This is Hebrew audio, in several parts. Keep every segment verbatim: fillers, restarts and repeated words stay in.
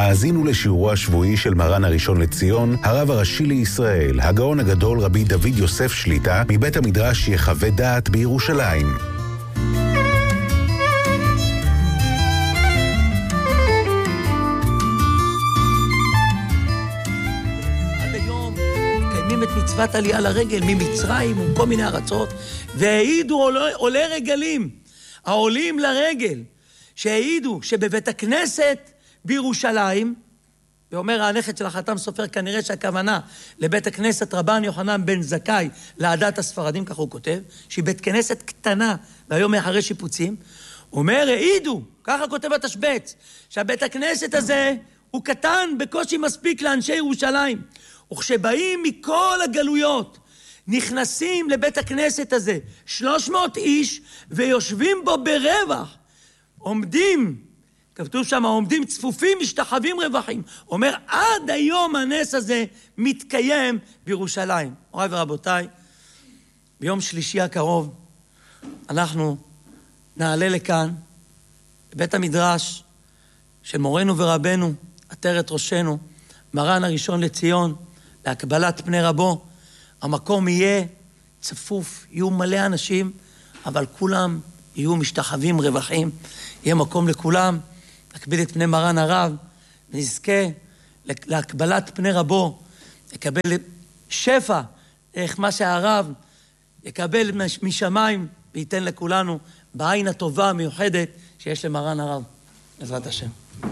האזינו לשיעורו השבועי של מרן הראשון לציון, הרב הראשי לישראל, הגאון הגדול רבי דוד יוסף שליטה, מבית המדרש יחווה דעת בירושלים. עד היום מקיימים את מצוות עלייה לרגל ממצרים וכל מיני ארצות, והעידו עולי, עולי רגלים, העולים לרגל, שהעידו שבבית הכנסת בירושלים, ואומר הנכד של החתם סופר, כנראה שהכוונה לבית הכנסת רבן יוחנן בן זכאי לעדת הספרדים, כך הוא כותב, שהיא בית כנסת קטנה, והיום מאחרי שיפוצים, אומר, העידו, ככה כותב התשבץ, שהבית הכנסת הזה הוא קטן, בקושי מספיק לאנשי ירושלים, וכשבאים מכל הגלויות, נכנסים לבית הכנסת הזה, שלוש מאות איש, ויושבים בו ברווח, עומדים, כתוב שם, עומדים צפופים, משתחווים רווחים. אומר, עד היום הנס הזה מתקיים בירושלים. מוריי ורבותיי, ביום שלישי הקרוב, אנחנו נעלה לכאן, בית המדרש של מורנו ורבנו, עטרת ראשנו, מרן הראשון לציון, להקבלת פני רבו. המקום יהיה צפוף, יהיו מלא אנשים, אבל כולם יהיו משתחווים רווחים. יהיה מקום לכולם, להקביל את פני מרן הרב, ונזכה להקבלת פני רבו, לקבל שפע, איך מה שהרב יקבל משמיים, וייתן לכולנו בעין הטובה המיוחדת שיש למרן הרב. בעזרת השם.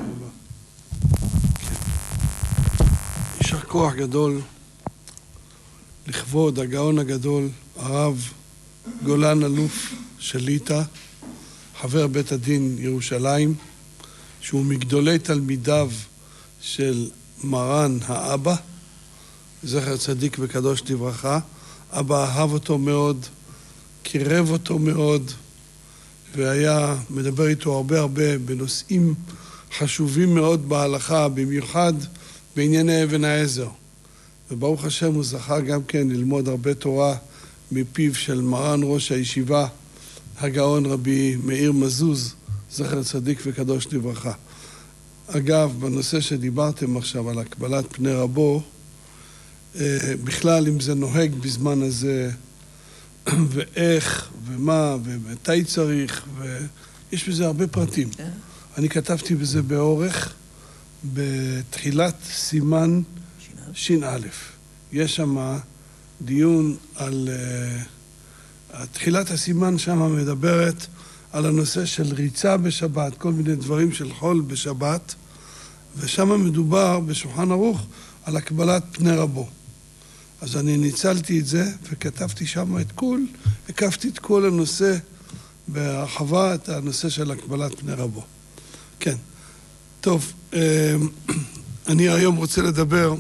יישר כוח גדול לכבוד הגאון הגדול, הרב גולן אלוף שליטה, חבר בית הדין ירושלים, שהוא מגדולי תלמידיו של מרן האבא, זכר צדיק וקדוש לברכה. אבא אהב אותו מאוד, קירב אותו מאוד, והיה מדבר איתו הרבה הרבה בנושאים חשובים מאוד בהלכה, במיוחד בענייני אבן העזר. וברוך השם הוא זכה גם כן ללמוד הרבה תורה מפיו של מרן ראש הישיבה, הגאון רבי מאיר מזוז, זכר צדיק וקדוש לברכה. אגב, בנושא שדיברתם עכשיו על הקבלת פני רבו, בכלל אם זה נוהג בזמן הזה, ואיך ומה ומתי צריך, ויש בזה הרבה פרטים. אני כתבתי בזה באורך, בתחילת סימן ש"א. יש שם דיון על... תחילת הסימן שם מדברת על הנושא של ריצה בשבת, כל מיני דברים של חול בשבת, ושם מדובר בשולחן ערוך על הקבלת פני רבו. אז אני ניצלתי את זה וכתבתי שם את כל, הקפתי את כל הנושא בהרחבה, את הנושא של הקבלת פני רבו. כן. טוב, אני היום רוצה לדבר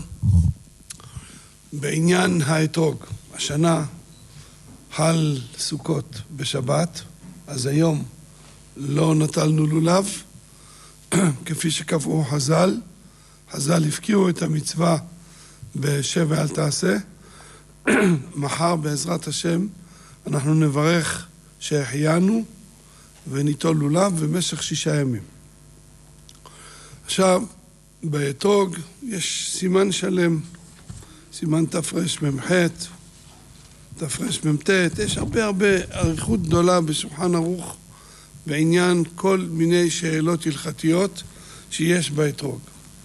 בעניין האתרוג. השנה חל סוכות בשבת, אז היום לא נטלנו לולב, כפי שקבעו חז"ל. חז"ל הפקיעו את המצווה בשב ואל תעשה. מחר בעזרת השם אנחנו נברך שהחיינו וניטול לולב במשך שישה ימים. עכשיו, באתרוג יש סימן שלם, סימן תפרש ממח, תפרש ממתת, יש הרבה הרבה אריכות גדולה בשולחן ערוך בעניין כל מיני שאלות הלכתיות שיש באתרוג.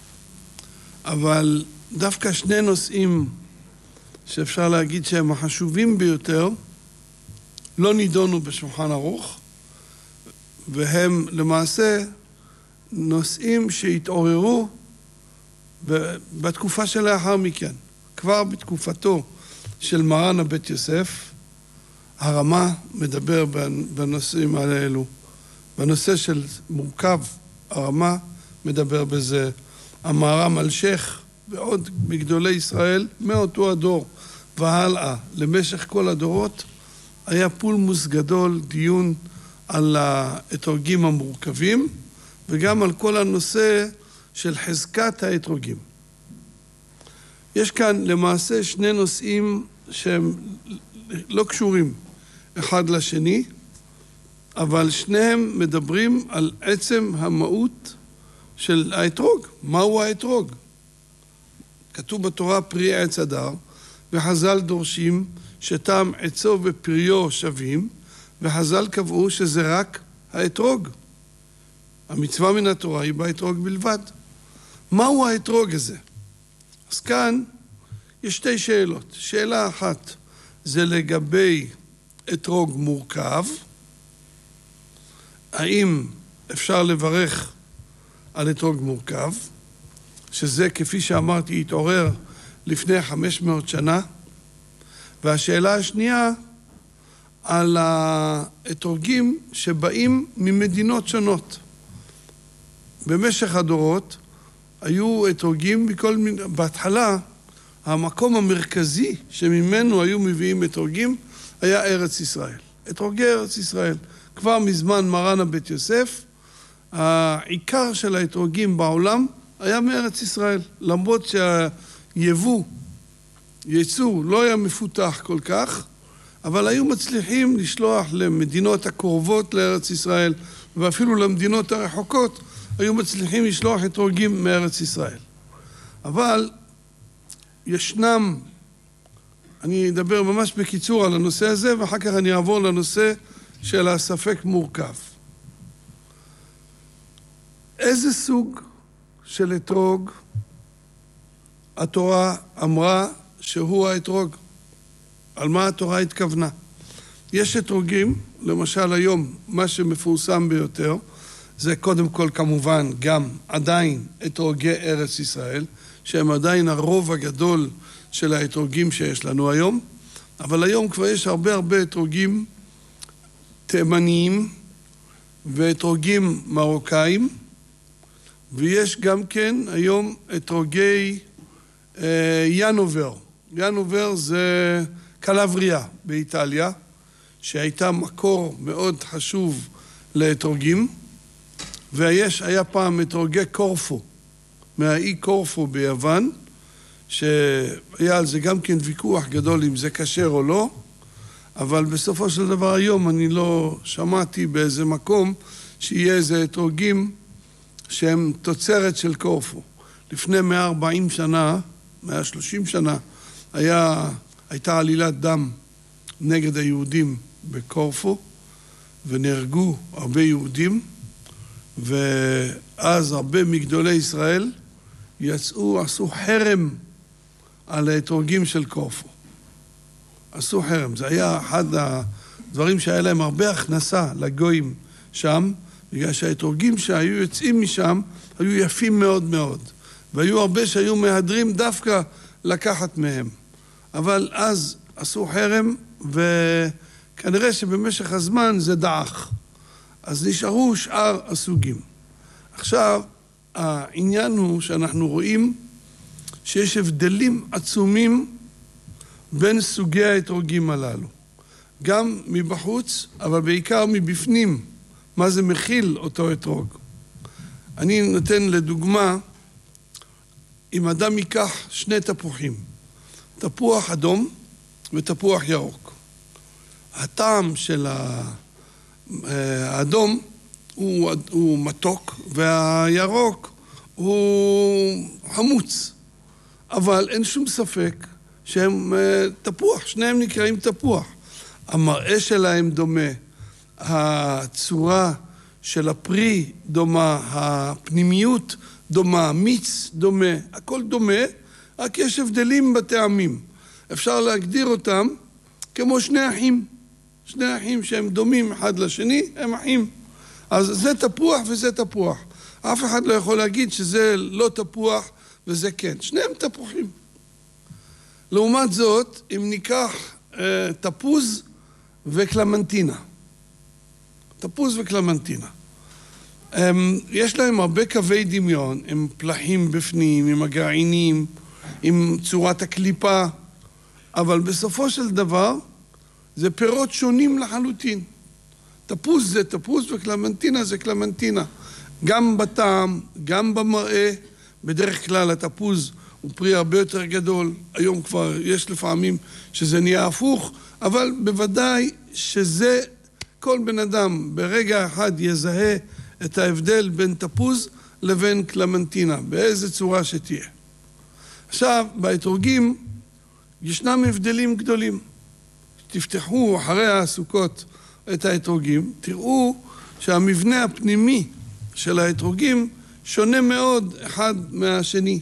אבל דווקא שני נושאים שאפשר להגיד שהם החשובים ביותר לא נידונו בשולחן ערוך, והם למעשה נושאים שהתעוררו בתקופה שלאחר מכן. כבר בתקופתו של מרן הבית יוסף, הרמה מדבר בנושאים האלו. בנושא של מורכב, הרמה מדבר בזה. המהר"ם אלשיך ועוד מגדולי ישראל, מאותו הדור והלאה, למשך כל הדורות, היה פולמוס גדול, דיון על האתרוגים המורכבים, וגם על כל הנושא של חזקת האתרוגים. יש כאן למעשה שני נושאים שהם לא קשורים אחד לשני, אבל שניהם מדברים על עצם המהות של האתרוג. מהו האתרוג? כתוב בתורה פרי עץ הדר, וחז"ל דורשים שטעם עצו ופריו שווים, וחז"ל קבעו שזה רק האתרוג. המצווה מן התורה היא באתרוג בלבד. מהו האתרוג הזה? אז כאן יש שתי שאלות. שאלה אחת זה לגבי אתרוג מורכב. האם אפשר לברך על אתרוג מורכב? שזה, כפי שאמרתי, התעורר לפני חמש מאות שנה. והשאלה השנייה, על האתרוגים שבאים ממדינות שונות. במשך הדורות היו אתרוגים בכל מיני... בהתחלה, המקום המרכזי שממנו היו מביאים אתרוגים היה ארץ ישראל. אתרוגי ארץ ישראל. כבר מזמן מרן הבית יוסף, העיקר של האתרוגים בעולם היה מארץ ישראל. למרות שהיבוא, ייצור, לא היה מפותח כל כך, אבל היו מצליחים לשלוח למדינות הקרובות לארץ ישראל, ואפילו למדינות הרחוקות, היו מצליחים לשלוח אתרוגים מארץ ישראל. אבל ישנם, אני אדבר ממש בקיצור על הנושא הזה, ואחר כך אני אעבור לנושא של הספק מורכב. איזה סוג של אתרוג התורה אמרה שהוא האתרוג? על מה התורה התכוונה? יש אתרוגים, למשל היום, מה שמפורסם ביותר, זה קודם כל כמובן גם עדיין אתרוגי ארץ ישראל, שהם עדיין הרוב הגדול של האתרוגים שיש לנו היום, אבל היום כבר יש הרבה הרבה אתרוגים תימניים ואתרוגים מרוקאים, ויש גם כן היום אתרוגי אה, ינובר. ינובר זה קלבריה באיטליה, שהייתה מקור מאוד חשוב לאתרוגים, ויש, היה פעם אתרוגי קורפו, מהאי קורפו ביוון, שהיה על זה גם כן ויכוח גדול אם זה כשר או לא, אבל בסופו של דבר היום אני לא שמעתי באיזה מקום שיהיה איזה אתרוגים שהם תוצרת של קורפו. לפני מאה וארבעים שנה, מאה ושלושים שנה, היה, הייתה עלילת דם נגד היהודים בקורפו, ונהרגו הרבה יהודים, ואז הרבה מגדולי ישראל יצאו, עשו חרם על האתרוגים של קורפו. עשו חרם. זה היה אחד הדברים שהיה להם הרבה הכנסה לגויים שם, בגלל שהאתרוגים שהיו יוצאים משם היו יפים מאוד מאוד. והיו הרבה שהיו מהדרים דווקא לקחת מהם. אבל אז עשו חרם, וכנראה שבמשך הזמן זה דעך. אז נשארו שאר הסוגים. עכשיו, העניין הוא שאנחנו רואים שיש הבדלים עצומים בין סוגי האתרוגים הללו. גם מבחוץ, אבל בעיקר מבפנים. מה זה מכיל אותו אתרוג? אני נותן לדוגמה, אם אדם ייקח שני תפוחים, תפוח אדום ותפוח ירוק. הטעם של האדום הוא, הוא מתוק, והירוק הוא חמוץ. אבל אין שום ספק שהם תפוח, שניהם נקראים תפוח. המראה שלהם דומה, הצורה של הפרי דומה, הפנימיות דומה, מיץ דומה, הכל דומה, רק יש הבדלים בטעמים. אפשר להגדיר אותם כמו שני אחים. שני אחים שהם דומים אחד לשני, הם אחים. אז זה תפוח וזה תפוח. אף אחד לא יכול להגיד שזה לא תפוח וזה כן. שניהם תפוחים. לעומת זאת, אם ניקח אה, תפוז וקלמנטינה. תפוז וקלמנטינה. הם, יש להם הרבה קווי דמיון, הם פלחים בפנים, עם הגרעינים, עם צורת הקליפה, אבל בסופו של דבר זה פירות שונים לחלוטין. תפוז זה תפוז וקלמנטינה זה קלמנטינה. גם בטעם, גם במראה, בדרך כלל התפוז הוא פרי הרבה יותר גדול. היום כבר יש לפעמים שזה נהיה הפוך, אבל בוודאי שזה כל בן אדם ברגע אחד יזהה את ההבדל בין תפוז לבין קלמנטינה, באיזה צורה שתהיה. עכשיו, באתרוגים ישנם הבדלים גדולים. תפתחו אחרי הסוכות את האתרוגים, תראו שהמבנה הפנימי של האתרוגים שונה מאוד אחד מהשני.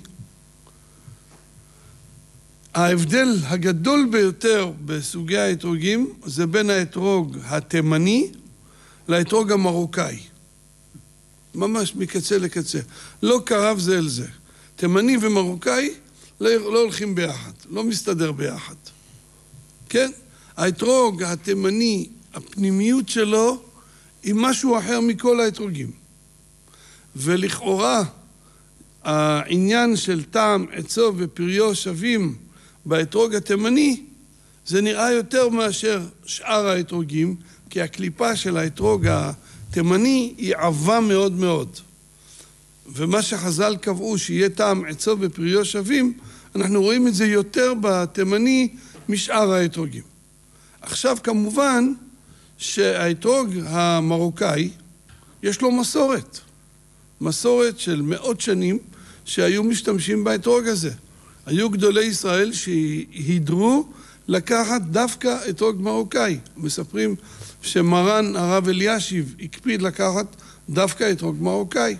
ההבדל הגדול ביותר בסוגי האתרוגים זה בין האתרוג התימני לאתרוג המרוקאי. ממש מקצה לקצה. לא קרב זה אל זה. תימני ומרוקאי לא, לא הולכים ביחד, לא מסתדר ביחד. כן? האתרוג התימני, הפנימיות שלו היא משהו אחר מכל האתרוגים. ולכאורה העניין של טעם, עצוב ופריו שווים באתרוג התימני זה נראה יותר מאשר שאר האתרוגים, כי הקליפה של האתרוג התימני היא עבה מאוד מאוד. ומה שחז"ל קבעו שיהיה טעם, עצוב ופריו שווים, אנחנו רואים את זה יותר בתימני משאר האתרוגים. עכשיו כמובן שהאתרוג המרוקאי יש לו מסורת. מסורת של מאות שנים שהיו משתמשים באתרוג הזה. היו גדולי ישראל שהידרו לקחת דווקא אתרוג מרוקאי. מספרים שמרן הרב אלישיב הקפיד לקחת דווקא אתרוג מרוקאי.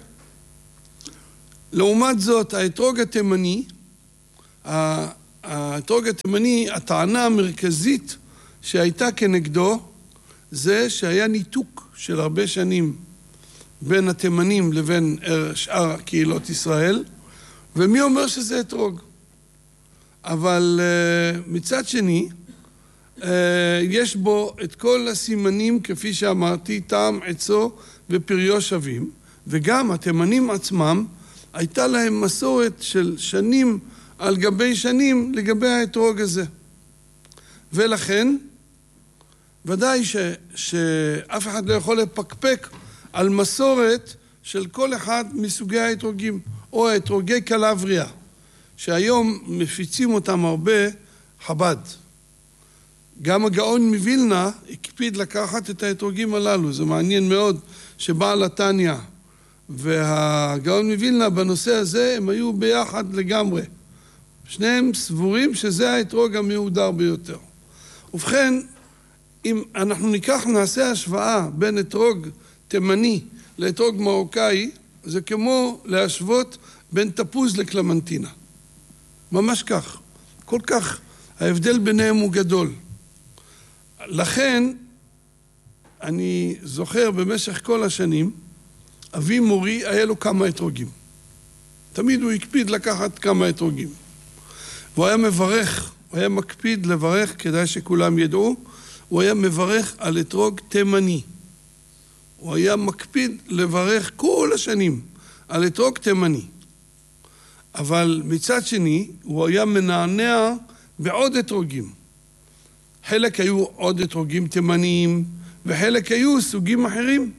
לעומת זאת, האתרוג התימני, האתרוג התימני, הטענה המרכזית שהייתה כנגדו, זה שהיה ניתוק של הרבה שנים בין התימנים לבין שאר קהילות ישראל, ומי אומר שזה אתרוג? אבל מצד שני, יש בו את כל הסימנים, כפי שאמרתי, טעם, עצו ופריו שווים, וגם התימנים עצמם, הייתה להם מסורת של שנים על גבי שנים לגבי האתרוג הזה. ולכן, ודאי ש, שאף אחד לא יכול לפקפק על מסורת של כל אחד מסוגי האתרוגים, או האתרוגי קלבריה, שהיום מפיצים אותם הרבה חב"ד. גם הגאון מווילנה הקפיד לקחת את האתרוגים הללו. זה מעניין מאוד שבעל התניא והגאון מווילנה בנושא הזה הם היו ביחד לגמרי. שניהם סבורים שזה האתרוג המהודר ביותר. ובכן, אם אנחנו ניקח, נעשה השוואה בין אתרוג תימני לאתרוג מרוקאי, זה כמו להשוות בין תפוז לקלמנטינה. ממש כך. כל כך ההבדל ביניהם הוא גדול. לכן, אני זוכר במשך כל השנים, אבי מורי היה לו כמה אתרוגים. תמיד הוא הקפיד לקחת כמה אתרוגים. והוא היה מברך, הוא היה מקפיד לברך, כדאי שכולם ידעו, הוא היה מברך על אתרוג תימני. הוא היה מקפיד לברך כל השנים על אתרוג תימני. אבל מצד שני, הוא היה מנענע בעוד אתרוגים. חלק היו עוד אתרוגים תימניים, וחלק היו סוגים אחרים.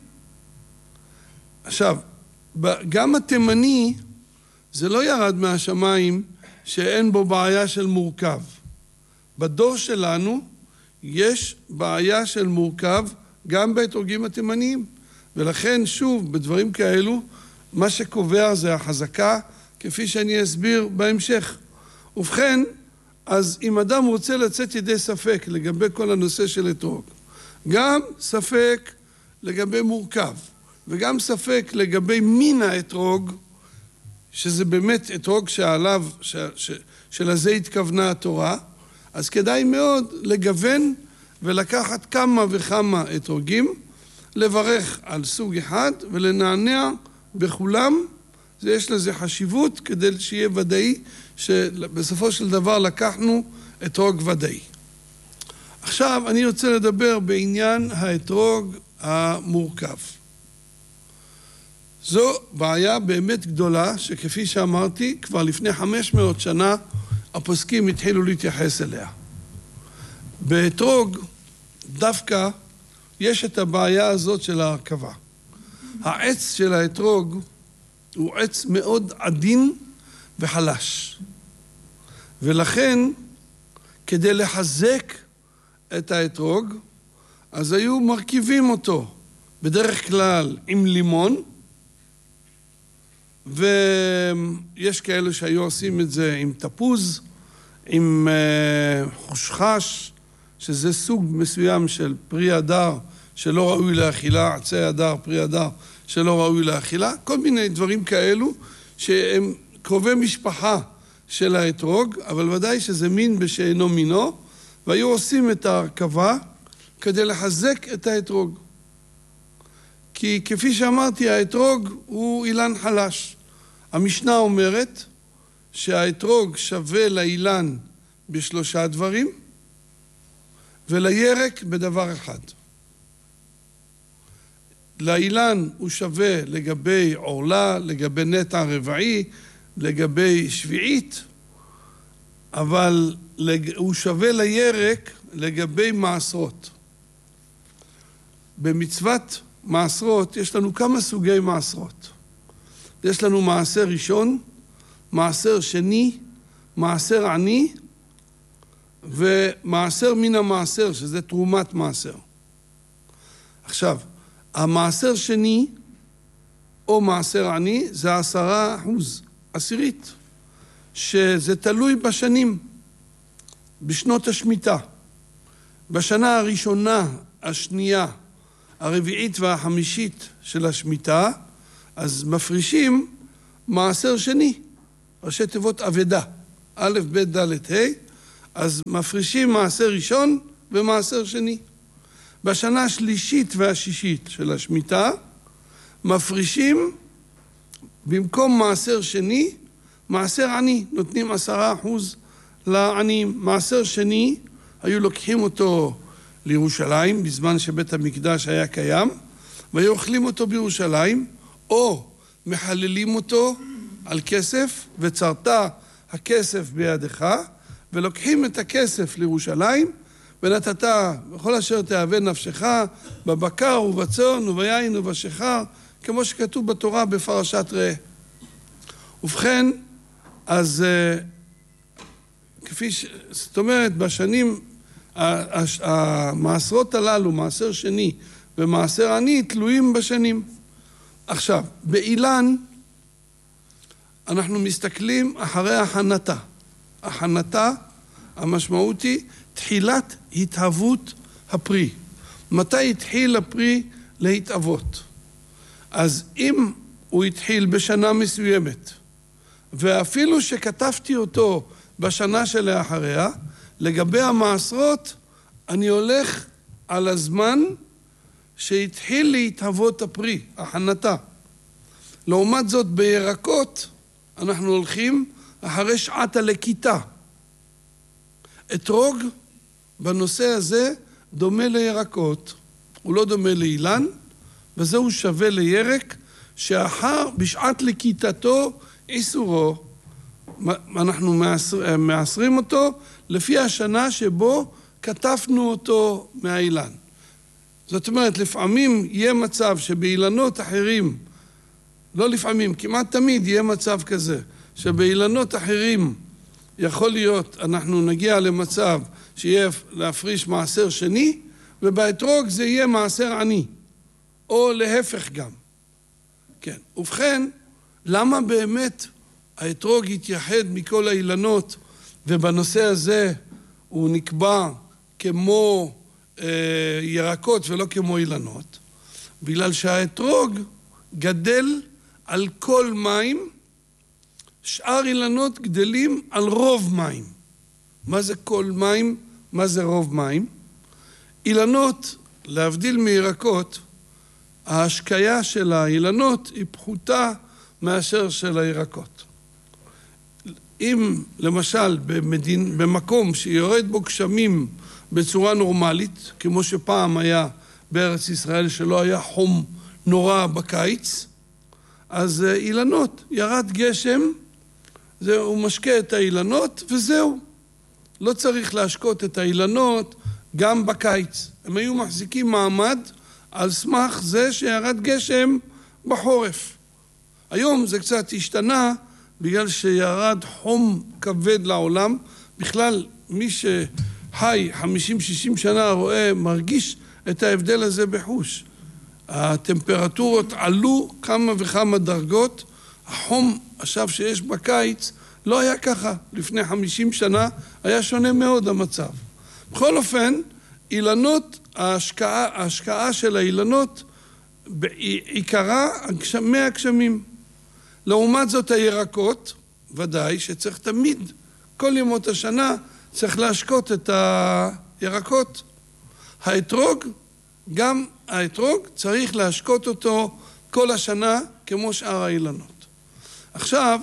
עכשיו, גם התימני, זה לא ירד מהשמיים שאין בו בעיה של מורכב. בדור שלנו יש בעיה של מורכב גם באתרוגים התימניים. ולכן, שוב, בדברים כאלו, מה שקובע זה החזקה, כפי שאני אסביר בהמשך. ובכן, אז אם אדם רוצה לצאת ידי ספק לגבי כל הנושא של אתרוג, גם ספק לגבי מורכב, וגם ספק לגבי מין האתרוג, שזה באמת אתרוג שעליו, ש, ש, שלזה התכוונה התורה, אז כדאי מאוד לגוון ולקחת כמה וכמה אתרוגים, לברך על סוג אחד ולנענע בכולם. זה יש לזה חשיבות כדי שיהיה ודאי שבסופו של דבר לקחנו אתרוג ודאי. עכשיו אני רוצה לדבר בעניין האתרוג המורכב. זו בעיה באמת גדולה שכפי שאמרתי כבר לפני חמש מאות שנה הפוסקים התחילו להתייחס אליה. באתרוג דווקא יש את הבעיה הזאת של ההרכבה. העץ של האתרוג הוא עץ מאוד עדין וחלש. ולכן, כדי לחזק את האתרוג, אז היו מרכיבים אותו בדרך כלל עם לימון, ויש כאלה שהיו עושים את זה עם תפוז, עם חושחש, שזה סוג מסוים של פרי הדר שלא ראוי לאכילה, עצי הדר, פרי הדר שלא ראוי לאכילה, כל מיני דברים כאלו שהם קרובי משפחה של האתרוג, אבל ודאי שזה מין בשאינו מינו, והיו עושים את ההרכבה כדי לחזק את האתרוג. כי כפי שאמרתי, האתרוג הוא אילן חלש. המשנה אומרת שהאתרוג שווה לאילן בשלושה דברים, ולירק בדבר אחד. לאילן הוא שווה לגבי עורלה, לגבי נטע רבעי, לגבי שביעית, אבל הוא שווה לירק לגבי מעשרות. במצוות מעשרות יש לנו כמה סוגי מעשרות. יש לנו מעשר ראשון, מעשר שני, מעשר עני, ומעשר מן המעשר, שזה תרומת מעשר. עכשיו, המעשר שני, או מעשר עני, זה עשרה אחוז, עשירית, שזה תלוי בשנים, בשנות השמיטה. בשנה הראשונה, השנייה, הרביעית והחמישית של השמיטה, אז מפרישים מעשר שני, ראשי תיבות אבדה, א', ב', ד', ה', אז מפרישים מעשר ראשון ומעשר שני. בשנה השלישית והשישית של השמיטה, מפרישים במקום מעשר שני, מעשר עני, נותנים עשרה אחוז לעניים. מעשר שני, היו לוקחים אותו לירושלים, בזמן שבית המקדש היה קיים, והיו אוכלים אותו בירושלים, או מחללים אותו על כסף, וצרת הכסף בידך, ולוקחים את הכסף לירושלים, ונתת בכל אשר תאווה נפשך, בבקר ובצאן וביין ובשיכר, כמו שכתוב בתורה בפרשת ראה. ובכן, אז כפי ש... זאת אומרת, בשנים, המעשרות הללו, מעשר שני ומעשר עני, תלויים בשנים. עכשיו, באילן, אנחנו מסתכלים אחרי הכנתה. הכנתה, המשמעות היא תחילת התהוות הפרי. מתי התחיל הפרי להתהוות? אז אם הוא התחיל בשנה מסוימת, ואפילו שכתבתי אותו בשנה שלאחריה, לגבי המעשרות, אני הולך על הזמן שהתחיל להתהוות הפרי, הכנתה. לעומת זאת, בירקות, אנחנו הולכים אחרי שעת הלקיטה. אתרוג בנושא הזה דומה לירקות, הוא לא דומה לאילן, וזהו שווה לירק, שאחר בשעת לקיטתו איסורו, אנחנו מעשר, מעשרים אותו לפי השנה שבו כתפנו אותו מהאילן. זאת אומרת, לפעמים יהיה מצב שבאילנות אחרים, לא לפעמים, כמעט תמיד יהיה מצב כזה, שבאילנות אחרים יכול להיות, אנחנו נגיע למצב שיהיה להפריש מעשר שני, ובאתרוג זה יהיה מעשר עני, או להפך גם. כן, ובכן, למה באמת האתרוג התייחד מכל האילנות, ובנושא הזה הוא נקבע כמו אה, ירקות ולא כמו אילנות? בגלל שהאתרוג גדל על כל מים, שאר אילנות גדלים על רוב מים. מה זה כל מים? מה זה רוב מים? אילנות, להבדיל מירקות, ההשקיה של האילנות היא פחותה מאשר של הירקות. אם למשל במדין, במקום שיורד בו גשמים בצורה נורמלית, כמו שפעם היה בארץ ישראל שלא היה חום נורא בקיץ, אז אילנות, ירד גשם, זה, הוא משקה את האילנות וזהו. לא צריך להשקות את האילנות גם בקיץ. הם היו מחזיקים מעמד על סמך זה שירד גשם בחורף. היום זה קצת השתנה בגלל שירד חום כבד לעולם. בכלל מי שחי חמישים שישים שנה רואה, מרגיש את ההבדל הזה בחוש. הטמפרטורות עלו כמה וכמה דרגות, החום עכשיו שיש בקיץ לא היה ככה. לפני חמישים שנה היה שונה מאוד המצב. בכל אופן, אילנות, ההשקעה, ההשקעה של האילנות בעיקרה מי הגשמים. לעומת זאת הירקות, ודאי שצריך תמיד, כל ימות השנה, צריך להשקות את הירקות. האתרוג, גם האתרוג צריך להשקות אותו כל השנה כמו שאר האילנות. עכשיו,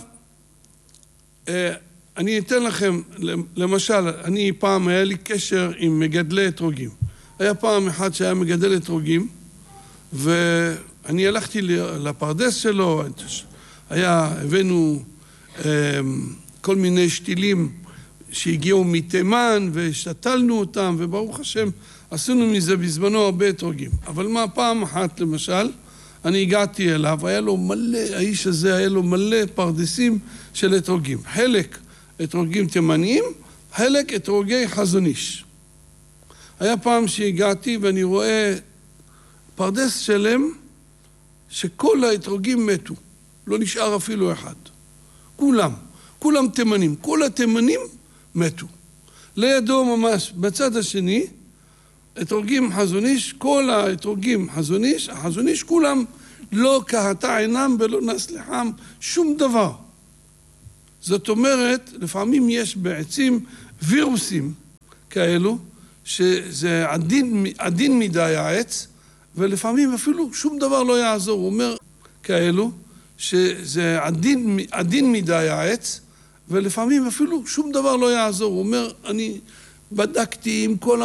אני אתן לכם, למשל, אני פעם היה לי קשר עם מגדלי אתרוגים. היה פעם אחד שהיה מגדל אתרוגים, ואני הלכתי לפרדס שלו, היה, הבאנו כל מיני שתילים שהגיעו מתימן, ושתלנו אותם, וברוך השם, עשינו מזה בזמנו הרבה אתרוגים. אבל מה, פעם אחת למשל, אני הגעתי אליו, היה לו מלא, האיש הזה היה לו מלא פרדסים של אתרוגים. חלק אתרוגים תימניים, חלק אתרוגי חזון איש. היה פעם שהגעתי ואני רואה פרדס שלם שכל האתרוגים מתו. לא נשאר אפילו אחד. כולם, כולם תימנים. כל התימנים מתו. לידו ממש, בצד השני, אתרוגים חזון איש, כל האתרוגים חזון איש, החזון איש כולם לא קהתה עינם ולא נסלחם שום דבר. זאת אומרת, לפעמים יש בעצים וירוסים כאלו, שזה עדין, עדין מדי העץ, ולפעמים אפילו שום דבר לא יעזור. הוא אומר כאלו, שזה עדין, עדין מדי העץ, ולפעמים אפילו שום דבר לא יעזור. הוא אומר, אני בדקתי עם כל